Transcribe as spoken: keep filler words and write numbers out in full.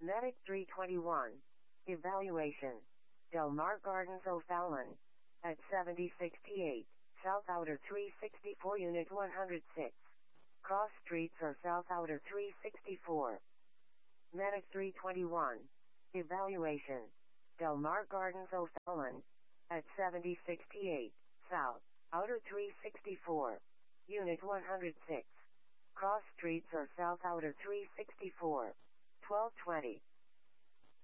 Medic three twenty-one. Evaluation. Del Mar Gardens O'Fallon. At seventy sixty-eight, South Outer three sixty-four Unit one oh six. Cross streets or South Outer three sixty-four. Medic three twenty-one. Evaluation. Del Mar Gardens O'Fallon. At seventy sixty-eight, South Outer three sixty-four. Unit one oh six. Cross streets or South Outer three sixty-four. twelve twenty.